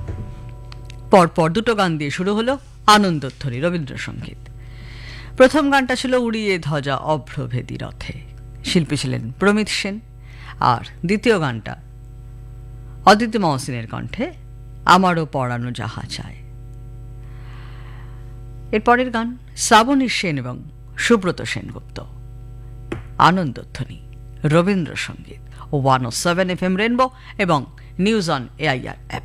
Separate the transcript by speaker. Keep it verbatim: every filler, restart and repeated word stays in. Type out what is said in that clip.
Speaker 1: পরপর দুটো গান দিয়ে শুরু হলো আনন্দধ্বনি রবীন্দ্রসঙ্গীত। প্রথম গানটা ছিল উড়িয়ে ধ্বজা অভ্রভেদী রথে, শিল্পী ছিলেন প্রমিত সেন। আর দ্বিতীয় গানটা অদিতি মহসিনের কণ্ঠে, আমারও পরানো যাহা চায়। এরপরের গান শ্রাবণী সেন এবং সুব্রত সেনগুপ্ত, আনন্দধ্বনি রবীন্দ্রসঙ্গীত, ওয়ান ও সেভেন এফ এম রেনবো এবং নিউজ অন এআইআর অ্যাপ।